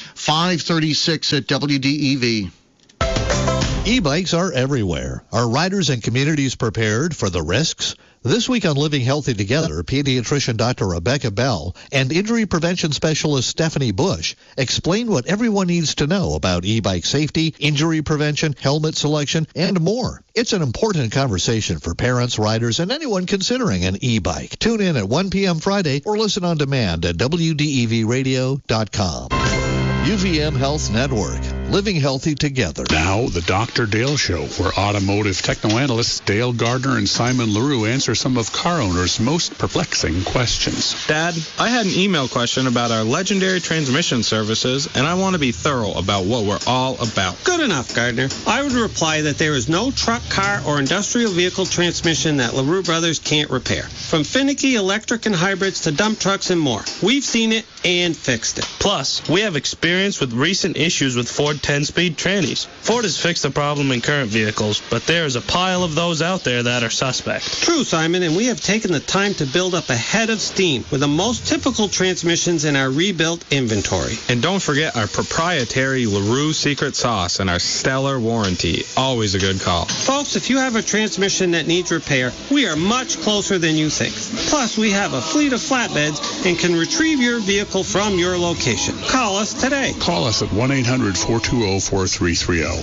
5:36 at WDEV. E-bikes are everywhere. Are riders and communities prepared for the risks? This week on Living Healthy Together, pediatrician Dr. Rebecca Bell and injury prevention specialist Stephanie Bush explain what everyone needs to know about e-bike safety, injury prevention, helmet selection, and more. It's an important conversation for parents, riders, and anyone considering an e-bike. Tune in at 1 p.m. Friday or listen on demand at WDEVradio.com. UVM Health Network. Living healthy together. Now, the Dr. Dale Show, where automotive techno-analysts Dale Gardner and Simon LaRue answer some of car owners' most perplexing questions. Dad, I had an email question about our legendary transmission services, and I want to be thorough about what we're all about. Good enough, Gardner. I would reply that there is no truck, car, or industrial vehicle transmission that LaRue Brothers can't repair. From finicky electric and hybrids to dump trucks and more. We've seen it and fixed it. Plus, we have experience with recent issues with Ford 10-speed trannies. Ford has fixed the problem in current vehicles, but there is a pile of those out there that are suspect. True, Simon, and we have taken the time to build up a head of steam with the most typical transmissions in our rebuilt inventory. And don't forget our proprietary LaRue secret sauce and our stellar warranty. Always a good call. Folks, if you have a transmission that needs repair, we are much closer than you think. Plus, we have a fleet of flatbeds and can retrieve your vehicle from your location. Call us today. Call us at 1-800-420-4330.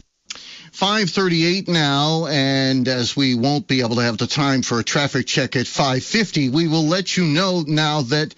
5:38 now, and as we won't be able to have the time for a traffic check at 5:50, we will let you know now that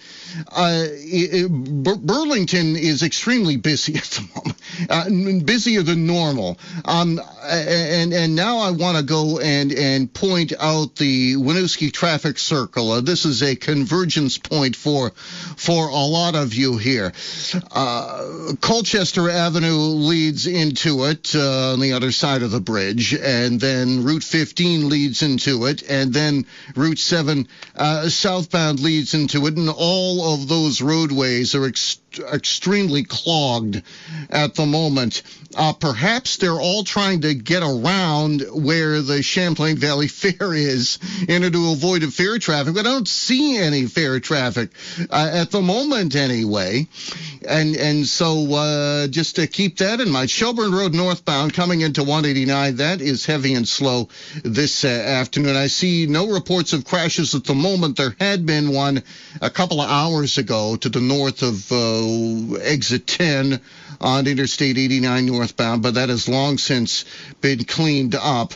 Burlington is extremely busy at the moment, busier than normal. And now I want to go and point out the Winooski traffic circle. This is a convergence point for a lot of you here. Colchester Avenue leads into it on the other side of the bridge, and then Route 15 leads into it, and then Route 7 southbound leads into it, and all of those roadways are extremely clogged at the moment. Perhaps they're all trying to get around where the Champlain Valley Fair is in order to avoid fair traffic, but I don't see any fair traffic at the moment anyway. And so just to keep that in mind, Shelburne Road northbound coming into 189, that is heavy and slow this afternoon. I see no reports of crashes at the moment. There had been one a couple of hours ago to the north of exit 10 on Interstate 89 northbound, but that has long since been cleaned up.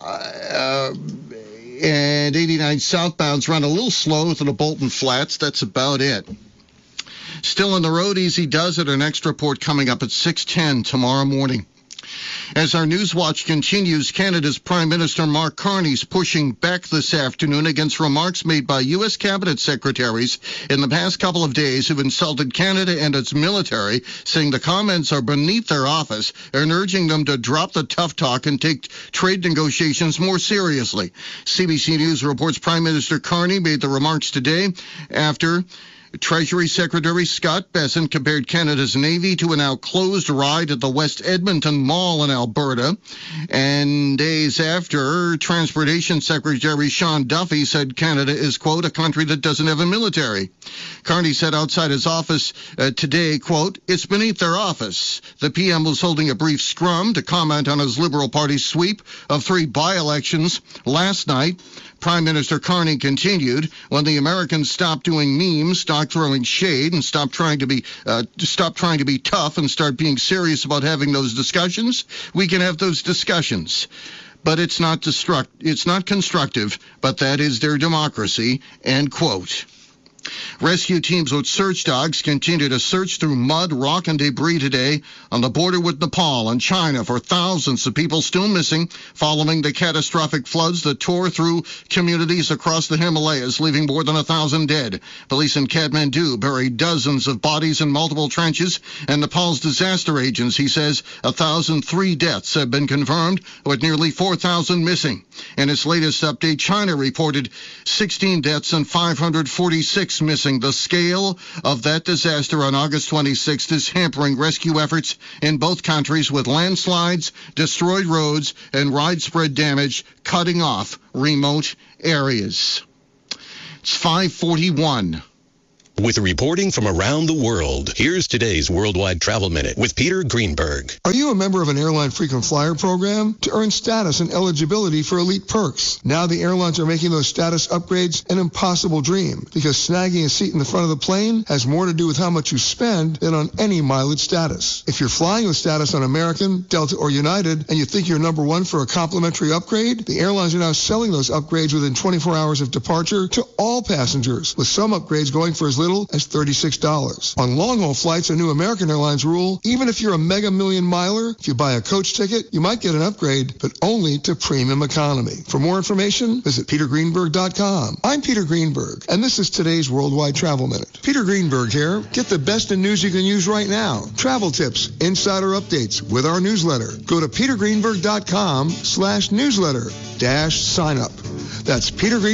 And 89 southbound's run a little slow to the Bolton Flats. That's about it. Still on the road, easy does it. Our next report coming up at 6:10 tomorrow morning. As our News Watch continues, Canada's Prime Minister Mark Carney is pushing back this afternoon against remarks made by U.S. cabinet secretaries in the past couple of days who've insulted Canada and its military, saying the comments are beneath their office and urging them to drop the tough talk and take trade negotiations more seriously. CBC News reports Prime Minister Carney made the remarks today after Treasury Secretary Scott Bessent compared Canada's Navy to an now closed ride at the West Edmonton Mall in Alberta. And days after, Transportation Secretary Sean Duffy said Canada is, quote, a country that doesn't have a military. Carney said outside his office today, quote, it's beneath their office. The PM was holding a brief scrum to comment on his Liberal Party sweep of 3 by-elections last night. Prime Minister Carney continued, when the Americans stop doing memes, stop throwing shade, and stop trying to be tough and start being serious about having those discussions, we can have those discussions. But it's not constructive, but that is their democracy, end quote. Rescue teams with search dogs continue to search through mud, rock, and debris today on the border with Nepal and China for thousands of people still missing following the catastrophic floods that tore through communities across the Himalayas, leaving more than 1,000 dead. Police in Kathmandu buried dozens of bodies in multiple trenches, and Nepal's disaster agency says 1,003 deaths have been confirmed, with nearly 4,000 missing. In its latest update, China reported 16 deaths and 546 missing. The scale of that disaster on August 26th is hampering rescue efforts in both countries, with landslides, destroyed roads, and widespread damage cutting off remote areas. It's 5:41. With reporting from around the world, here's today's Worldwide Travel Minute with Peter Greenberg. Are you a member of an airline frequent flyer program? To earn status and eligibility for elite perks, now the airlines are making those status upgrades an impossible dream, because snagging a seat in the front of the plane has more to do with how much you spend than on any mileage status. If you're flying with status on American, Delta, or United, and you think you're number one for a complimentary upgrade, the airlines are now selling those upgrades within 24 hours of departure to all passengers, with some upgrades going for as little as $36. On long-haul flights, a new American Airlines rule, even if you're a mega million miler, if you buy a coach ticket, you might get an upgrade, but only to premium economy. For more information, visit petergreenberg.com. I'm Peter Greenberg, and this is today's Worldwide Travel Minute. Peter Greenberg here. Get the best in news you can use right now. Travel tips, insider updates with our newsletter. Go to petergreenberg.com/newsletter-sign up. That's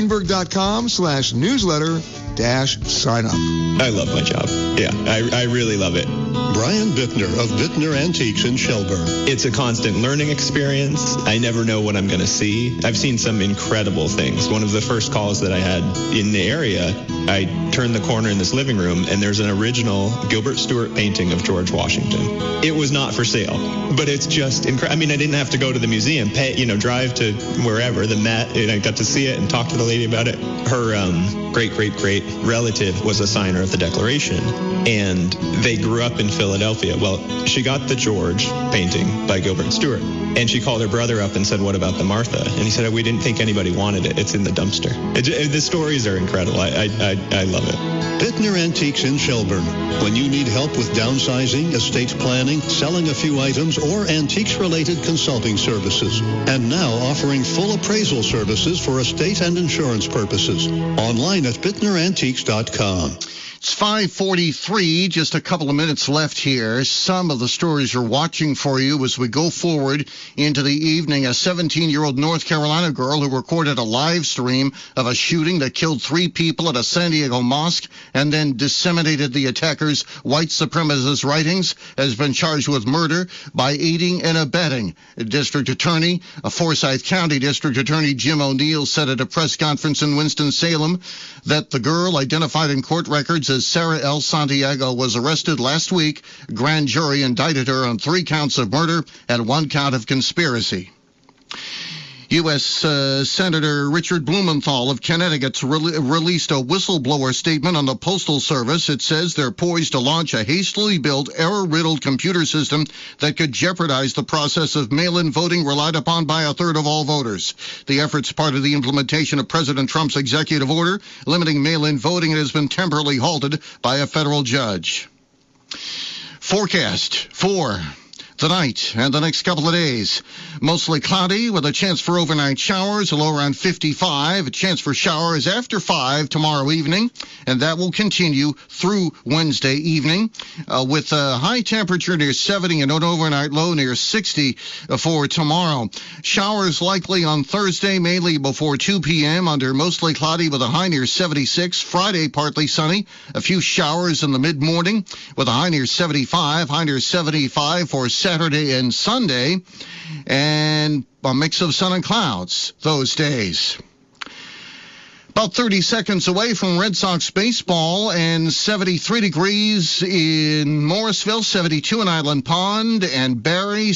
petergreenberg.com/newsletter-sign up. I love my job. Yeah, I really love it. Brian Bittner of Bittner Antiques in Shelburne. It's a constant learning experience. I never know what I'm going to see. I've seen some incredible things. One of the first calls that I had in the area, I turned the corner in this living room, and there's an original Gilbert Stuart painting of George Washington. It was not for sale, but it's just incredible. I mean, I didn't have to go to the museum, drive to wherever, the Met, and I got to see it and talk to the lady about it. Her great-great-great relative was a signer of the Declaration, and they grew up in Philadelphia. Well, she got the George painting by Gilbert Stuart, and she called her brother up and said, what about the Martha? And he said, we didn't think anybody wanted it. It's in the dumpster. The stories are incredible. I love it. Bittner Antiques in Shelburne. When you need help with downsizing, estate planning, selling a few items, or antiques-related consulting services. And now offering full appraisal services for estate and insurance purposes. Online at bittnerantiques.com. It's 5:43, just a couple of minutes left here. Some of the stories we're watching for you as we go forward into the evening. A 17-year-old North Carolina girl who recorded a live stream of a shooting that killed 3 people at a San Diego mosque and then disseminated the attacker's white supremacist writings has been charged with murder by aiding and abetting. Forsyth County District Attorney Jim O'Neill said at a press conference in Winston-Salem that the girl, identified in court records as Sarah L. Santiago, was arrested last week. Grand jury indicted her on 3 counts of murder and 1 count of conspiracy. U.S. Senator Richard Blumenthal of Connecticut released a whistleblower statement on the Postal Service. It says they're poised to launch a hastily built, error-riddled computer system that could jeopardize the process of mail-in voting relied upon by a third of all voters. The effort's part of the implementation of President Trump's executive order limiting mail-in voting and has been temporarily halted by a federal judge. Forecast for Tonight and the next couple of days, mostly cloudy with a chance for overnight showers, a low around 55. A chance for showers after 5 tomorrow evening, and that will continue through Wednesday evening with a high temperature near 70 and an overnight low near 60 for tomorrow. Showers likely on Thursday, mainly before 2 p.m. under mostly cloudy with a high near 76. Friday, partly sunny. A few showers in the mid-morning with a high near 75. High near 75 for Saturday and Sunday, and a mix of sun and clouds those days. About 30 seconds away from Red Sox baseball, and 73 degrees in Morrisville, 72 in Island Pond and Barrie,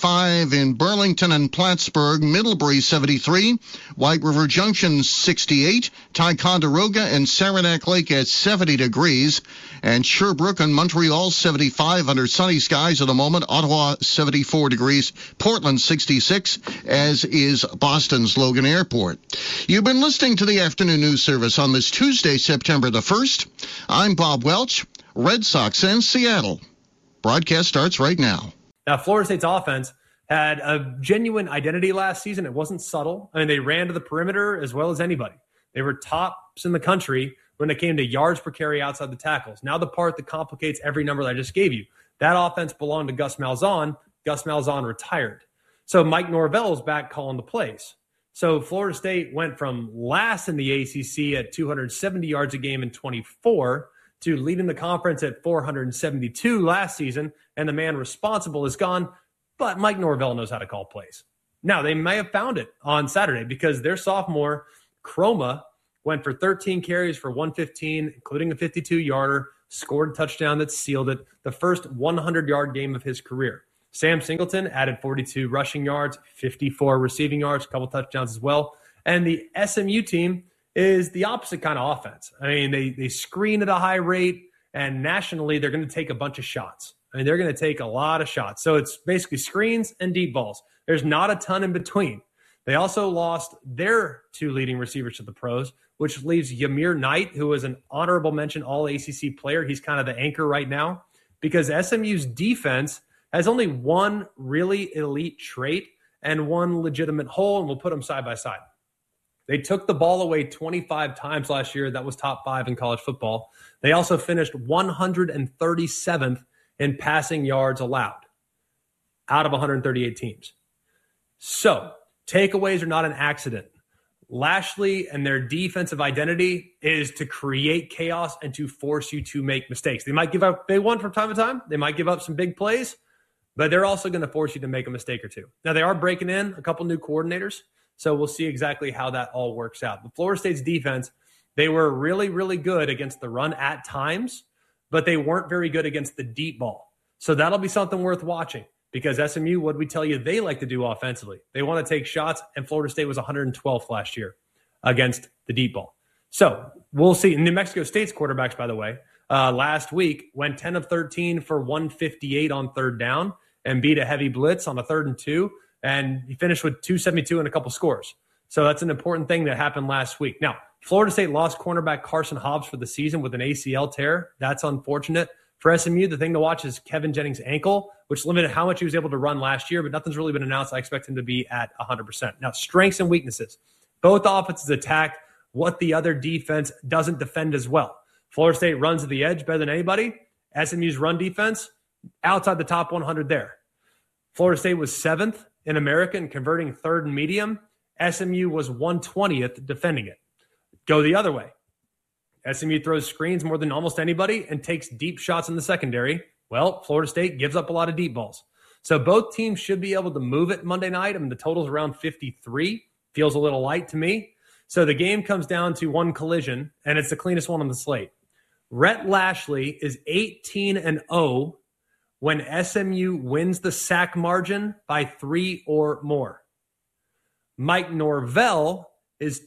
75 in Burlington and Plattsburgh, Middlebury 73, White River Junction 68, Ticonderoga and Saranac Lake at 70 degrees, and Sherbrooke and Montreal 75 under sunny skies at the moment, Ottawa 74 degrees, Portland 66, as is Boston's Logan Airport. You've been listening to the Afternoon News Service on this Tuesday, September the 1st. I'm Bob Welch, Red Sox and Seattle. Broadcast starts right now. Now, Florida State's offense had a genuine identity last season. It wasn't subtle. I mean, they ran to the perimeter as well as anybody. They were tops in the country when it came to yards per carry outside the tackles. Now the part that complicates every number that I just gave you. That offense belonged to Gus Malzahn. Gus Malzahn retired. So Mike Norvell is back calling the plays. So Florida State went from last in the ACC at 270 yards a game in 24 to leading the conference at 472 last season, and the man responsible is gone, but Mike Norvell knows how to call plays. Now, they may have found it on Saturday because their sophomore, Chroma, went for 13 carries for 115, including a 52-yarder, scored a touchdown that sealed it, the first 100-yard game of his career. Sam Singleton added 42 rushing yards, 54 receiving yards, a couple touchdowns as well. And the SMU team is the opposite kind of offense. I mean, they screen at a high rate, and nationally they're going to take a bunch of shots. I mean, they're going to take a lot of shots. So it's basically screens and deep balls. There's not a ton in between. They also lost their two leading receivers to the pros, which leaves Yamir Knight, who was an honorable mention All-ACC player. He's kind of the anchor right now because SMU's defense has only one really elite trait and one legitimate hole, and we'll put them side by side. They took the ball away 25 times last year. That was top 5 in college football. They also finished 137th in passing yards allowed out of 138 teams. So takeaways are not an accident. Lashley and their defensive identity is to create chaos and to force you to make mistakes. They might give up a big one from time to time. They might give up some big plays, but they're also going to force you to make a mistake or two. Now, they are breaking in a couple new coordinators, so we'll see exactly how that all works out. But Florida State's defense, they were really, really good against the run at times, but they weren't very good against the deep ball. So that'll be something worth watching because SMU, what we tell you they like to do offensively. They want to take shots, and Florida State was 112th last year against the deep ball. So we'll see. New Mexico State's quarterbacks, by the way, last week went 10 of 13 for 158 on third down and beat a heavy blitz on a 3rd and 2, and he finished with 272 and a couple scores. So that's an important thing that happened last week. Now, Florida State lost cornerback Carson Hobbs for the season with an ACL tear. That's unfortunate. For SMU, the thing to watch is Kevin Jennings' ankle, which limited how much he was able to run last year, but nothing's really been announced. I expect him to be at 100%. Now, strengths and weaknesses. Both offenses attack what the other defense doesn't defend as well. Florida State runs to the edge better than anybody. SMU's run defense, outside the top 100 there. Florida State was 7th in America in converting 3rd and medium. SMU was 120th defending it. Go the other way. SMU throws screens more than almost anybody and takes deep shots in the secondary. Well, Florida State gives up a lot of deep balls. So both teams should be able to move it Monday night. I mean, the total's around 53. Feels a little light to me. So the game comes down to one collision, and it's the cleanest one on the slate. Rhett Lashley is 18-0 when SMU wins the sack margin by 3 or more. Mike Norvell is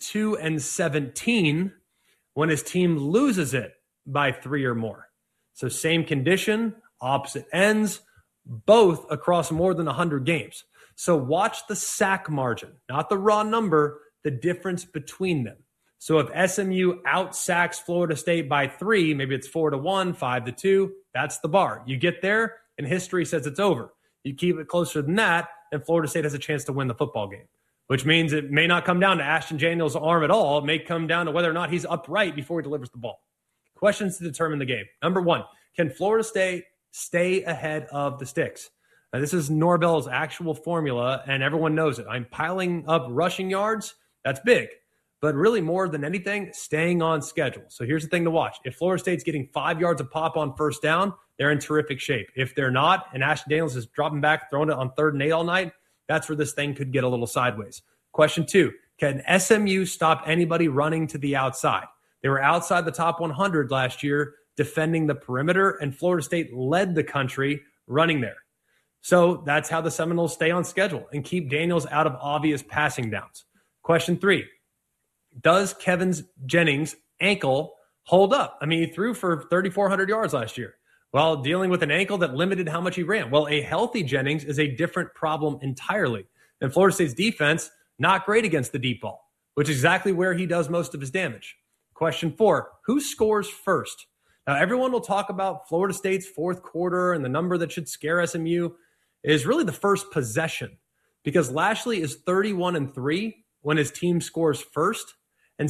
2-17 when his team loses it by 3 or more. So same condition, opposite ends, both across more than 100 games. So watch the sack margin, not the raw number, the difference between them. So if SMU out-sacks Florida State by 3, maybe it's 4-1, 5-2, that's the bar. You get there, and history says it's over. You keep it closer than that, and Florida State has a chance to win the football game, which means it may not come down to Ashton Daniels' arm at all. It may come down to whether or not he's upright before he delivers the ball. Questions to determine the game. Number one, can Florida State stay ahead of the sticks? Now, this is Norvell's actual formula, and everyone knows it. I'm piling up rushing yards. That's big. But really, more than anything, staying on schedule. So here's the thing to watch. If Florida State's getting 5 yards a pop on first down, they're in terrific shape. If they're not, and Ashton Daniels is dropping back, throwing it on 3rd and 8 all night, that's where this thing could get a little sideways. Question 2, can SMU stop anybody running to the outside? They were outside the top 100 last year defending the perimeter, and Florida State led the country running there. So that's how the Seminoles stay on schedule and keep Daniels out of obvious passing downs. Question 3, does Kevin Jennings' ankle hold up? I mean, he threw for 3,400 yards last year while dealing with an ankle that limited how much he ran. Well, a healthy Jennings is a different problem entirely. And Florida State's defense, not great against the deep ball, which is exactly where he does most of his damage. Question 4, who scores first? Now, everyone will talk about Florida State's fourth quarter, and the number that should scare SMU is really the first possession, because Lashley is 31-3 when his team scores first, and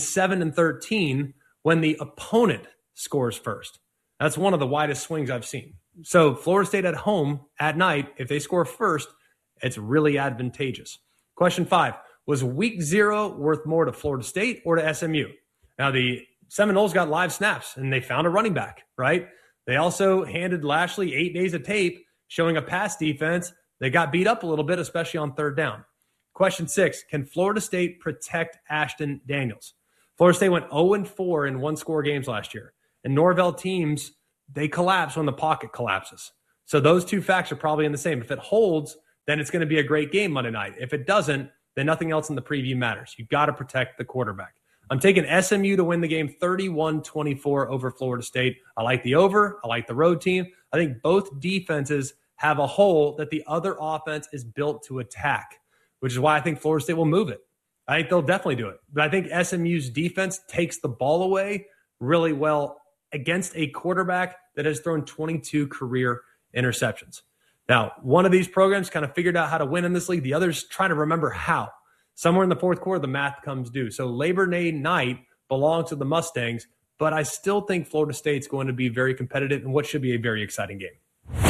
7-13 when the opponent scores first. That's one of the widest swings I've seen. So Florida State at home at night, if they score first, it's really advantageous. Question 5, was week 0 worth more to Florida State or to SMU? Now, the Seminoles got live snaps, and they found a running back, right? They also handed Lashley 8 days of tape showing a pass defense. They got beat up a little bit, especially on 3rd down. Question 6, can Florida State protect Ashton Daniels? Florida State went 0-4 in one-score games last year. And Norvell teams, they collapse when the pocket collapses. So those two facts are probably in the same. If it holds, then it's going to be a great game Monday night. If it doesn't, then nothing else in the preview matters. You've got to protect the quarterback. I'm taking SMU to win the game 31-24 over Florida State. I like the over. I like the road team. I think both defenses have a hole that the other offense is built to attack, which is why I think Florida State will move it. I think they'll definitely do it. But I think SMU's defense takes the ball away really well against a quarterback that has thrown 22 career interceptions. Now, one of these programs kind of figured out how to win in this league. The other's trying to remember how. Somewhere in the fourth quarter, the math comes due. So Labor Day night belongs to the Mustangs, but I still think Florida State's going to be very competitive in what should be a very exciting game.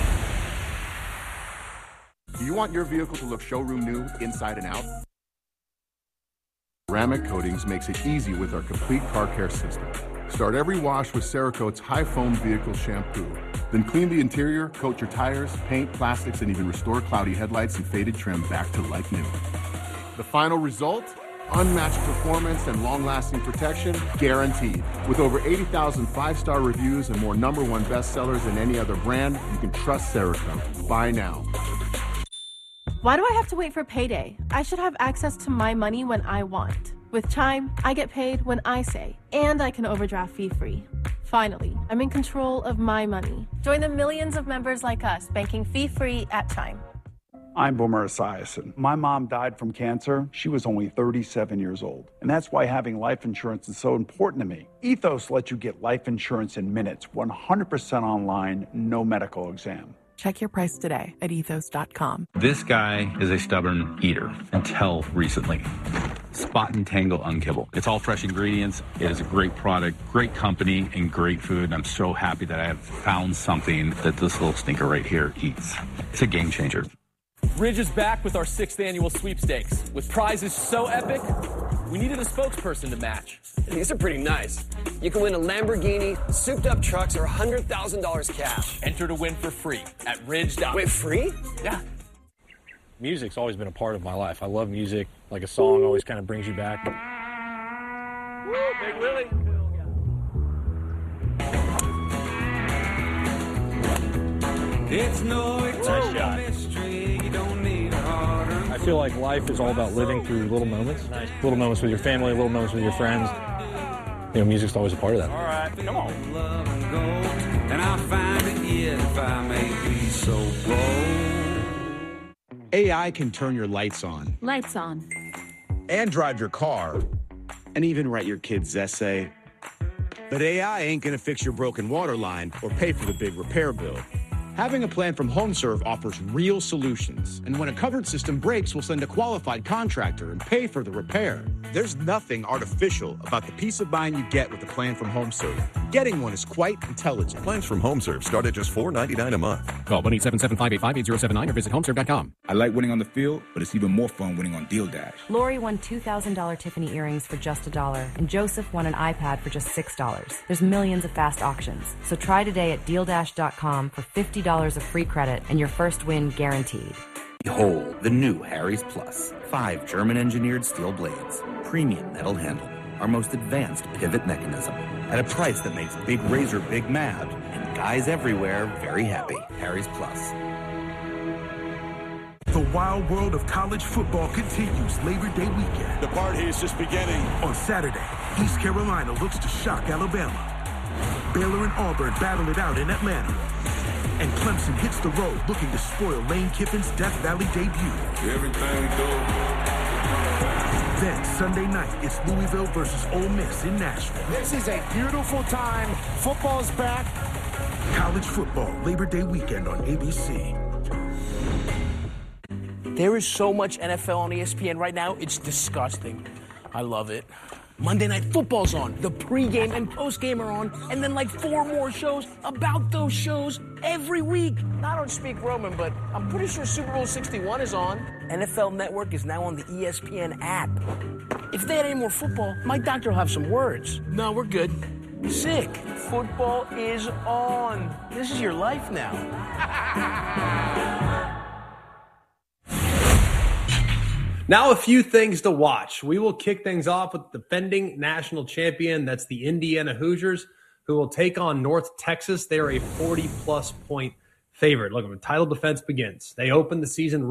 Do you want your vehicle to look showroom new inside and out? Ceramic Coatings makes it easy with our complete car care system. Start every wash with Cerakote's high foam vehicle shampoo. Then clean the interior, coat your tires, paint, plastics, and even restore cloudy headlights and faded trim back to like new. The final result? Unmatched performance and long-lasting protection guaranteed. With over 80,000 five-star reviews and more #1 bestsellers than any other brand, you can trust Cerakote. Buy now. Why do I have to wait for payday? I should have access to my money when I want. With Chime, I get paid when I say, and I can overdraft fee-free. Finally, I'm in control of my money. Join the millions of members like us banking fee-free at Chime. I'm Boomer Esiason. My mom died from cancer. She was only 37 years old. And that's why having life insurance is so important to me. Ethos lets you get life insurance in minutes, 100% online, no medical exam. Check your price today at ethos.com. This guy is a stubborn eater until recently. Spot and Tangle Unkibble. It's all fresh ingredients. It is a great product, great company, and great food. And I'm so happy that I have found something that this little stinker right here eats. It's a game changer. Ridge is back with our 6th annual sweepstakes. With prizes so epic, we needed a spokesperson to match. These are pretty nice. You can win a Lamborghini, souped-up trucks, or $100,000 cash. Enter to win for free at Ridge.com. Wait, free? Yeah. Music's always been a part of my life. I love music. Like a song always kind of brings you back. Woo, Big Willie. It's no mystery. You don't need a hard. I feel like life is all about living through little moments. Nice. Little moments with your family, little moments with your friends. You know, music's always a part of that. All right, come on. And I'll find it yet if I may be so bold. AI can turn your lights on. Lights on. And drive your car. And even write your kid's essay. But AI ain't gonna fix your broken water line or pay for the big repair bill. Having a plan from HomeServe offers real solutions. And when a covered system breaks, we'll send a qualified contractor and pay for the repair. There's nothing artificial about the peace of mind you get with a plan from HomeServe. Getting one is quite intelligent. Plans from HomeServe start at just $4.99 a month. Call 1-877-585-8079 or visit homeserve.com. I like winning on the field, but it's even more fun winning on Deal Dash. Lori won $2,000 Tiffany earrings for just $1, and Joseph won an iPad for just $6. There's millions of fast auctions. So try today at DealDash.com for $50 of free credit and your first win guaranteed. Behold, the new Harry's Plus. 5 German-engineered steel blades, premium metal handle, our most advanced pivot mechanism, at a price that makes Big Razor big mad and guys everywhere very happy. Harry's Plus. The wild world of college football continues Labor Day weekend. The party is just beginning. On Saturday, East Carolina looks to shock Alabama. Baylor and Auburn battle it out in Atlanta. And Clemson hits the road looking to spoil Lane Kiffin's Death Valley debut. Everything goes. Then Sunday night, it's Louisville versus Ole Miss in Nashville. This is a beautiful time. Football's back. College football, Labor Day weekend on ABC. There is so much NFL on ESPN right now, it's disgusting. I love it. Monday Night Football's on, the pregame and postgame are on, and then like 4 more shows about those shows every week. I don't speak Roman, but I'm pretty sure Super Bowl 61 is on. NFL Network is now on the ESPN app. If they had any more football, my doctor will have some words. No, we're good. Sick. Football is on. This is your life now. Now a few things to watch. We will kick things off with the defending national champion. That's the Indiana Hoosiers, who will take on North Texas. They are a 40-plus point favorite. Look, when title defense begins, they open the season